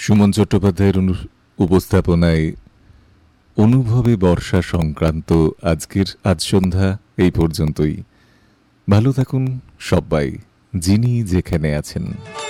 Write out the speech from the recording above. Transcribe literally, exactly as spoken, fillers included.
সুমন চট্টোপাধ্যায়ের অনু- উপস্থাপনায় অনুভবে বর্ষা সংক্রান্ত আজকের আজ সন্ধ্যা এই পর্যন্তই। ভালো থাকুন সবাই, যিনি যেখানে আছেন।